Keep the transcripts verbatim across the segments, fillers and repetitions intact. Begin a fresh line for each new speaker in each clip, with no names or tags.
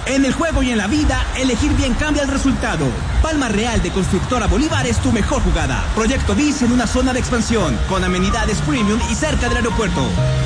En el juego y en la vida, elegir bien cambia el resultado. Palma Real de Constructora Bolívar es tu mejor jugada. Proyecto BIS en una zona de expansión, con amenidades premium y cerca del aeropuerto.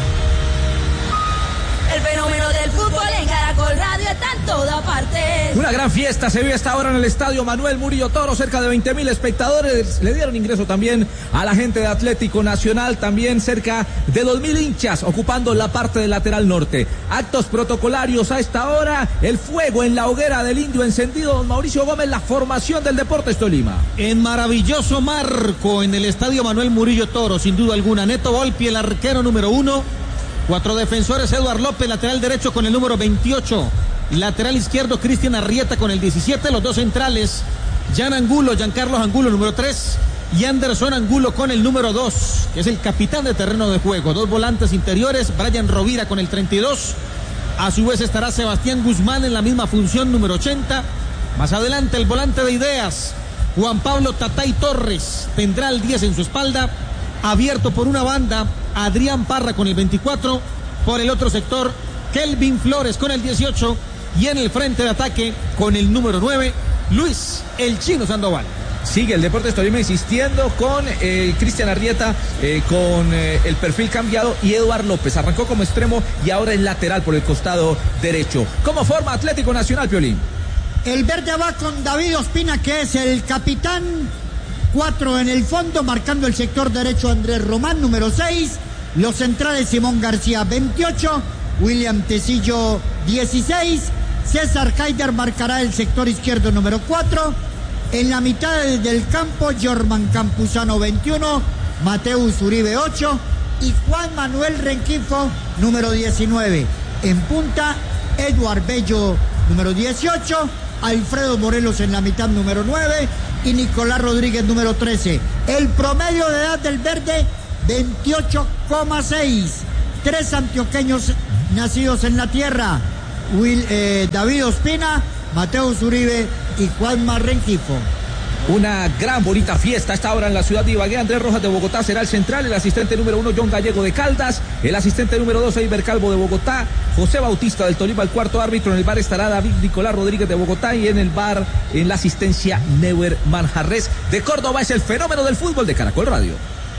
El fenómeno del fútbol en Caracol Radio está en toda parte.
Una gran fiesta se vive hasta ahora en el estadio Manuel Murillo Toro, cerca de veinte mil espectadores. Le dieron ingreso también a la gente de Atlético Nacional, también cerca de dos mil hinchas ocupando la parte del lateral norte. Actos protocolarios a esta hora, el fuego en la hoguera del Indio encendido. Don Mauricio Gómez, la formación del Deportes Tolima.
En maravilloso marco en el estadio Manuel Murillo Toro, sin duda alguna. Neto Volpi, el arquero número uno. Cuatro defensores, Eduard López, lateral derecho con el número veintiocho. Lateral izquierdo, Cristian Arrieta con el diecisiete. Los dos centrales, Jan Angulo, Giancarlos Angulo, número tres. Y Anderson Angulo con el número dos, que es el capitán de terreno de juego. Dos volantes interiores, Brian Rovira con el treinta y dos. A su vez estará Sebastián Guzmán en la misma función, número ochenta. Más adelante, el volante de ideas, Juan Pablo Tatay Torres, tendrá el diez en su espalda. Abierto por una banda, Adrián Parra con el veinticuatro, por el otro sector Kelvin Flores con el dieciocho y en el frente de ataque con el número nueve, Luis el Chino Sandoval.
Sigue el Deportes Tolima insistiendo con eh, Cristian Arrieta, eh, con eh, el perfil cambiado, y Eduard López arrancó como extremo y ahora es lateral por el costado derecho. ¿Cómo forma Atlético Nacional, Piolín?
El verde va con David Ospina, que es el capitán. Cuatro en el fondo, marcando el sector derecho Andrés Román, número seis. Los centrales Simón García, veintiocho. William Tecillo, dieciséis. César Haider marcará el sector izquierdo, número cuatro. En la mitad del campo, Jorman Campuzano, veintiuno. Mateus Uribe, ocho. Y Juan Manuel Renquifo, número diecinueve. En punta, Eduard Bello, número dieciocho. Alfredo Morelos en la mitad, número nueve. Y Nicolás Rodríguez, número trece. El promedio de edad del verde, veintiocho coma seis. Tres antioqueños nacidos en la tierra. Will, eh, David Ospina, Mateus Uribe y Juanma Rengifo.
Una gran bonita fiesta a esta hora en la ciudad de Ibagué. Andrés Rojas de Bogotá será el central, el asistente número uno John Gallego de Caldas, el asistente número dos Eiber Calvo de Bogotá, José Bautista del Tolima el cuarto árbitro. En el bar estará David Nicolás Rodríguez de Bogotá y en el bar, en la asistencia, Neuer Manjarres de Córdoba. Es el fenómeno del fútbol de Caracol Radio.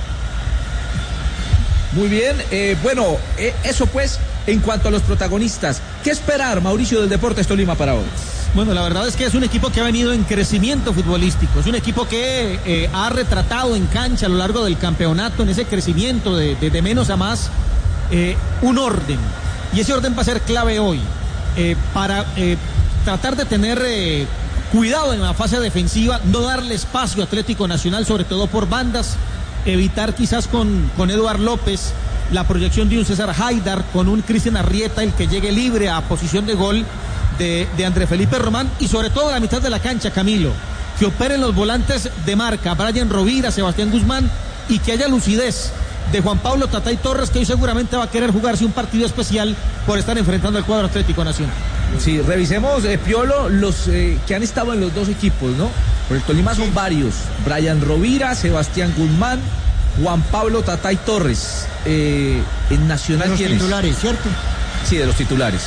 Muy bien, eh, bueno, eh, eso pues en cuanto a los protagonistas. ¿Qué esperar, Mauricio, del Deportes Tolima para hoy?
Bueno, la verdad es que es un equipo que ha venido en crecimiento futbolístico, es un equipo que eh, ha retratado en cancha a lo largo del campeonato, en ese crecimiento de, de, de menos a más, eh, un orden, y ese orden va a ser clave hoy, eh, para eh, tratar de tener eh, cuidado en la fase defensiva, no darle espacio a Atlético Nacional, sobre todo por bandas, evitar quizás con, con Eduard López la proyección de un César Haidar, con un Cristian Arrieta, el que llegue libre a posición de gol, De, de André Felipe Román, y sobre todo a la mitad de la cancha, Camilo, que operen los volantes de marca, Brian Rovira, Sebastián Guzmán, y que haya lucidez de Juan Pablo Tatay Torres, que hoy seguramente va a querer jugarse un partido especial por estar enfrentando al cuadro Atlético Nacional.
Sí, revisemos, eh, Piolo, los eh, que han estado en los dos equipos, ¿no? Por el Tolima son varios: Brian Rovira, Sebastián Guzmán, Juan Pablo Tatay Torres. Eh, en Nacional,
de los
¿quiénes?
Titulares, ¿cierto?
Sí, de los titulares.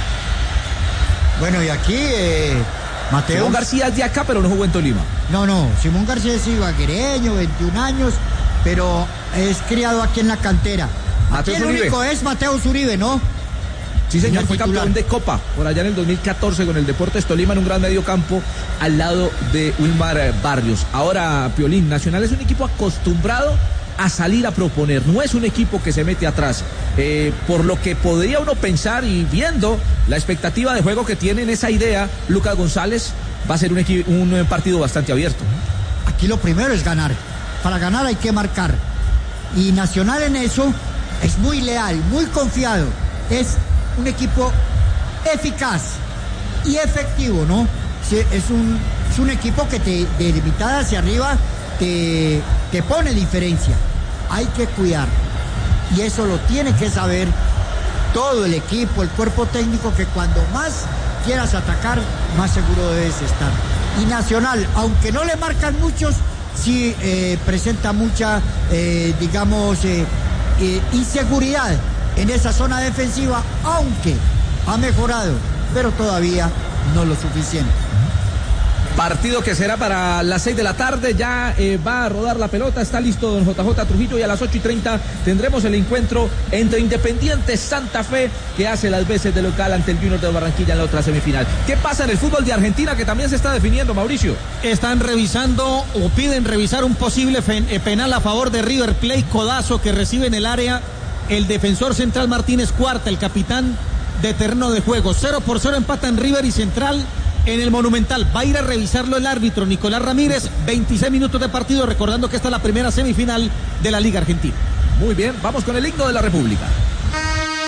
Bueno, y aquí eh, Mateo.
Simón García es de acá, pero no jugó en Tolima.
No, no, Simón García es ibaguereño, veintiún años, pero es criado aquí en la cantera. Aquí el
Uribe.
único es Mateus Uribe, ¿no?
Sí, señor, fue
titular.
campeón de Copa por allá en el dos mil catorce con el Deportes Tolima en un gran medio campo al lado de Wilmar Barrios. Ahora, Piolín, Nacional es un equipo acostumbrado a salir a proponer, no es un equipo que se mete atrás, eh, por lo que podría uno pensar, y viendo la expectativa de juego que tiene en esa idea Lucas González, va a ser un, equi- un partido bastante abierto.
Aquí lo primero es ganar. Para ganar hay que marcar. Y Nacional en eso es muy leal, muy confiado. Es un equipo eficaz y efectivo, ¿no? Es un, es un equipo que te, de mitad hacia arriba te, te pone diferencia. Hay que cuidar. Y eso lo tiene que saber todo el equipo, el cuerpo técnico, que cuando más quieras atacar, más seguro debes estar. Y Nacional, aunque no le marcan muchos, sí eh, presenta mucha, eh, digamos, eh, eh, inseguridad en esa zona defensiva, aunque ha mejorado pero todavía no lo suficiente.
Partido que será para las seis de la tarde, ya eh, va a rodar la pelota, está listo don J J Trujillo y a las ocho y treinta tendremos el encuentro entre Independiente Santa Fe, que hace las veces de local ante el Junior de Barranquilla en la otra semifinal. ¿Qué pasa en el fútbol de Argentina que también se está definiendo, Mauricio?
Están revisando o piden revisar un posible penal a favor de River Plate, codazo que recibe en el área el defensor central Martínez Cuarta, el capitán de terreno de juego. Cero por cero empatan River y Central en el Monumental. Va a ir a revisarlo el árbitro Nicolás Ramírez. veintiséis minutos de partido, recordando que esta es la primera semifinal de la Liga Argentina.
Muy bien, vamos con el himno de la República.